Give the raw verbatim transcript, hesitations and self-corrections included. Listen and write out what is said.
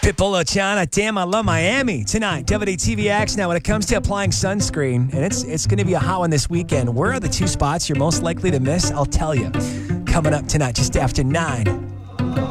Pitbull Ochana, damn, I love Miami. Tonight, W D T V X. Now, when it comes to applying sunscreen, and it's it's going to be a hot one this weekend, where are the two spots you're most likely to miss? I'll tell you. Coming up tonight, just after nine.